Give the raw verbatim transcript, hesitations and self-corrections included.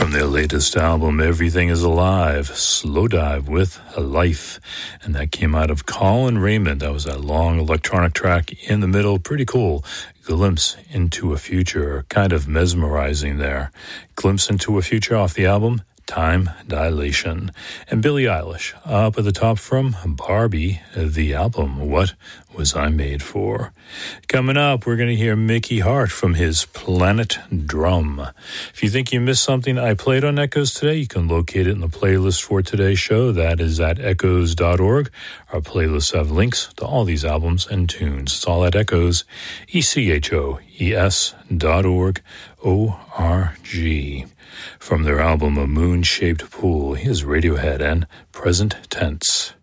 From their latest album, Everything is Alive, Slow Dive with a Life. And that came out of Colin Raymond. That was that long electronic track in the middle. Pretty cool. Glimpse into a Future. Kind of mesmerizing there. Glimpse into a Future off the album, Time Dilation. And Billie Eilish up at the top from Barbie, the album, What Was I Made For? Coming up, we're going to hear Mickey Hart from his Planet Drum. If you think you missed something I played on Echoes today, you can locate it in the playlist for today's show. That is at echoes dot org. Our playlists have links to all these albums and tunes. It's all at Echoes, E C H O E S dot org, O R G. From their album A Moon-Shaped Pool, here's Radiohead and Present Tense.